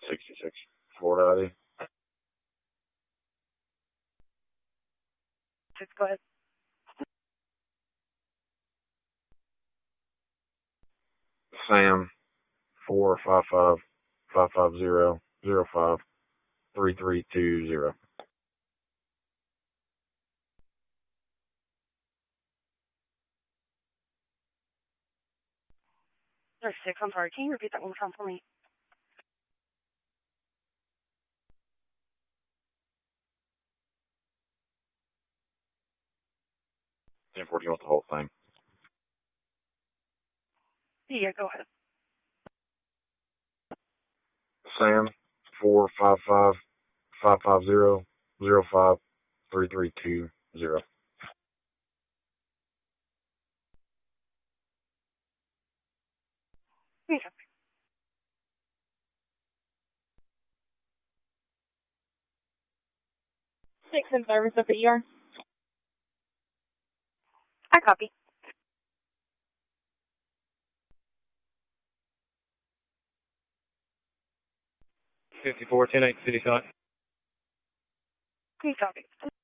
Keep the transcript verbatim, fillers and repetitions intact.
sixty-six Florida I D. Six, go ahead. Sam, four five five five five zero zero five three three two zero. There's six. I'm sorry. Can you repeat that one more time for me? ten four, you want the whole thing? Yeah, go ahead. Sam, four five five five five zero zero five three three two zero. Okay. Six in service at the E R. I copy. fifty-four ten eight City Site. Can you copy?